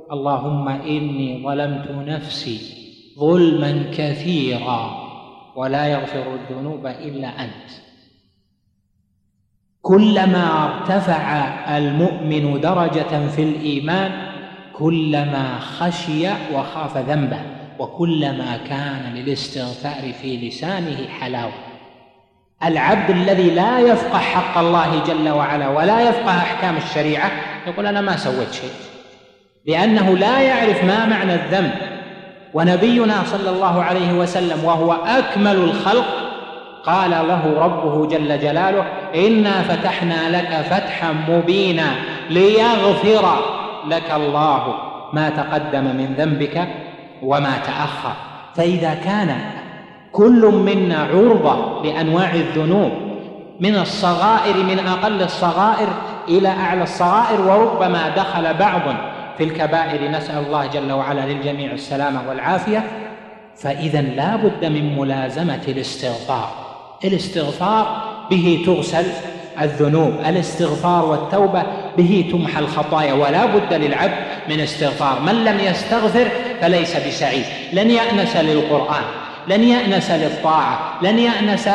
اللهم إني ظلمت نفسي ظلما كثيرا ولا يغفر الذنوب إلا أنت. كلما ارتفع المؤمن درجة في الإيمان كلما خشي وخاف ذنبه، وكلما كان للاستغفار في لسانه حلاوة. العبد الذي لا يفقه حق الله جل وعلا ولا يفقه أحكام الشريعة يقول أنا ما سويت شيء، لأنه لا يعرف ما معنى الذنب. ونبينا صلى الله عليه وسلم وهو أكمل الخلق قال له ربه جل جلاله إنا فتحنا لك فتحا مبينا ليغفر لك الله ما تقدم من ذنبك وما تأخر. فإذا كان كل منا عرضة لأنواع الذنوب من الصغائر، من أقل الصغائر إلى أعلى الصغائر، وربما دخل بعض في الكبائر، نسأل الله جل وعلا للجميع السلامة والعافية، فإذا لا بد من ملازمة الاستغفار. الاستغفار به تغسل الذنوب، الاستغفار والتوبة به تمحى الخطايا، ولا بد للعبد من استغفار. من لم يستغفر فليس بسعيد، لن يأنس للقرآن، لن يأنس للطاعة، لن يأنس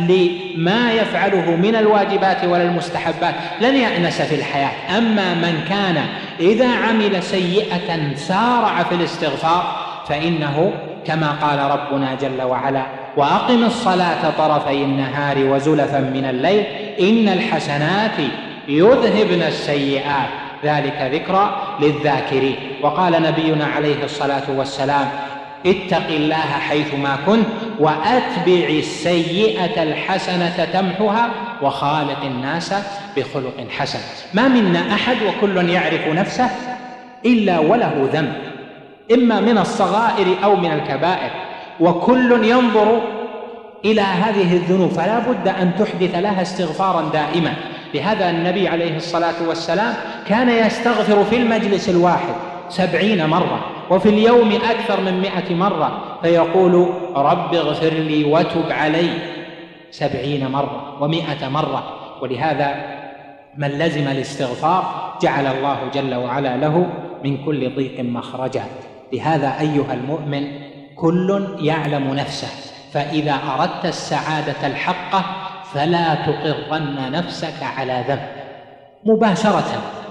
لما يفعله من الواجبات ولا المستحبات، لن يأنس في الحياة. أما من كان إذا عمل سيئة سارع في الاستغفار فإنه كما قال ربنا جل وعلا وأقم الصلاة طرفي النهار وزلفا من الليل إن الحسنات يذهبن السيئات ذلك ذكرى للذاكرين. وقال نبينا عليه الصلاة والسلام اتق الله حيثما كنت وأتبع السيئة الحسنة تمحها وخالق الناس بخلق حسن. ما منا أحد وكل يعرف نفسه إلا وله ذنب، إما من الصغائر أو من الكبائر، وكل ينظر إلى هذه الذنوب، فلا بد أن تحدث لها استغفارا دائما. لهذا النبي عليه الصلاة والسلام كان يستغفر في المجلس الواحد 70 مرة، وفي اليوم أكثر من 100 مرة، فيقول رب اغفر لي وتب علي 70 مرة و100 مرة. ولهذا من لزم الاستغفار جعل الله جل وعلا له من كل ضيق مخرجا. لهذا أيها المؤمن كل يعلم نفسه، فإذا أردت السعادة الحقة فلا تقرن نفسك على ذنب مباشرة.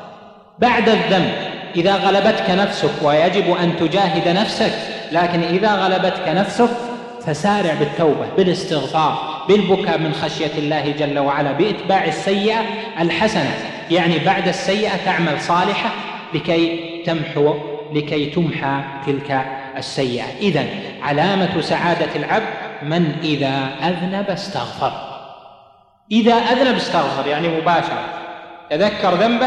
بعد الذنب إذا غلبتك نفسك ويجب أن تجاهد نفسك، لكن إذا غلبتك نفسك فسارع بالتوبة، بالاستغفار، بالبكاء من خشية الله جل وعلا، بإتباع السيئة الحسنة. يعني بعد السيئة تعمل صالحة لكي تمحى تلك السيئة. إذن علامة سعادة العبد من إذا أذنب استغفر. إذا أذنب استغفر يعني مباشرة تذكر ذنبه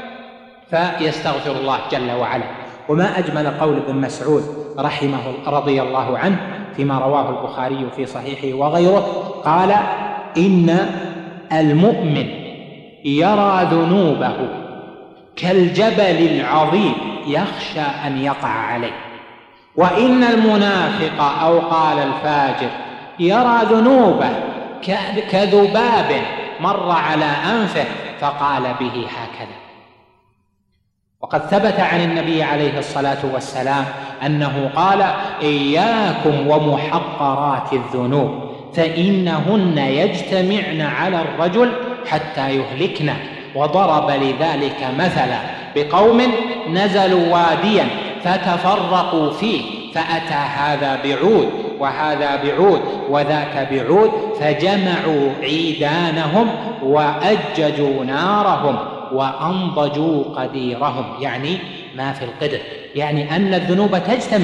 فيستغفر الله جل وعلا. وما أجمل قول ابن مسعود رضي الله عنه فيما رواه البخاري في صحيحه وغيره، قال إن المؤمن يرى ذنوبه كالجبل العظيم يخشى أن يقع عليه، وإن المنافق أو قال الفاجر يرى ذنوبه كذباب مر على أنفه فقال به هكذا. وقد ثبت عن النبي عليه الصلاة والسلام أنه قال إياكم ومحقرات الذنوب فإنهن يجتمعن على الرجل حتى يهلكن. وضرب لذلك مثلا بقوم نزلوا واديا فتفرقوا فيه فأتى هذا بعود وهذا بعود وذاك بعود فجمعوا عيدانهم وأججوا نارهم وأنضجوا قديرهم، يعني ما في القدر، يعني أن الذنوب تجتمع،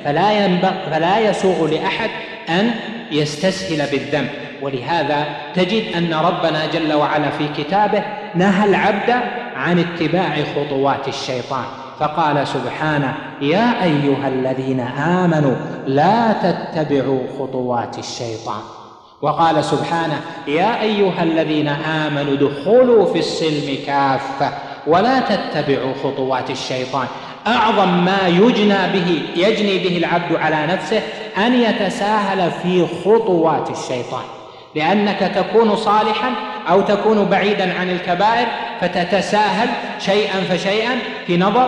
فلا يسوغ لأحد أن يستسهل بالذنب. ولهذا تجد أن ربنا جل وعلا في كتابه نهى العبد عن اتباع خطوات الشيطان، فقال سبحانه يا أيها الذين آمنوا لا تتبعوا خطوات الشيطان. وقال سبحانه يا أيها الذين آمنوا ادخلوا في السلم كافة ولا تتبعوا خطوات الشيطان. أعظم ما يجني به العبد على نفسه أن يتساهل في خطوات الشيطان، لأنك تكون صالحا أو تكون بعيدا عن الكبائر فتتساهل شيئا فشيئا في نظر